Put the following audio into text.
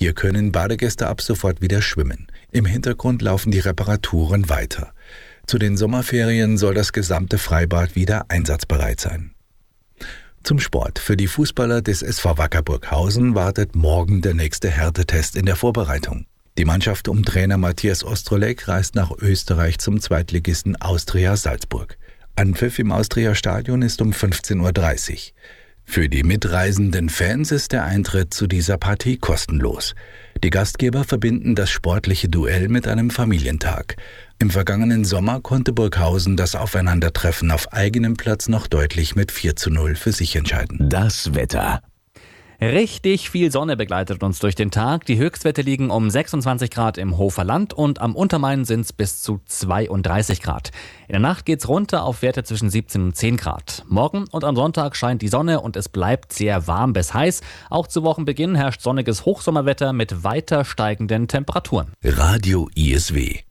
Hier können Badegäste ab sofort wieder schwimmen. Im Hintergrund laufen die Reparaturen weiter. Zu den Sommerferien soll das gesamte Freibad wieder einsatzbereit sein. Zum Sport. Für die Fußballer des SV Wacker Burghausen wartet morgen der nächste Härtetest in der Vorbereitung. Die Mannschaft um Trainer Matthias Ostrolek reist nach Österreich zum Zweitligisten Austria Salzburg. Anpfiff im Austria-Stadion ist um 15:30 Uhr. Für die mitreisenden Fans ist der Eintritt zu dieser Partie kostenlos. Die Gastgeber verbinden das sportliche Duell mit einem Familientag. Im vergangenen Sommer konnte Burghausen das Aufeinandertreffen auf eigenem Platz noch deutlich mit 4:0 für sich entscheiden. Das Wetter. Richtig viel Sonne begleitet uns durch den Tag. Die Höchstwerte liegen um 26 Grad im Hofer Land und am Untermain sind es bis zu 32 Grad. In der Nacht geht's runter auf Werte zwischen 17 und 10 Grad. Morgen und am Sonntag scheint die Sonne und es bleibt sehr warm bis heiß. Auch zu Wochenbeginn herrscht sonniges Hochsommerwetter mit weiter steigenden Temperaturen. Radio ISW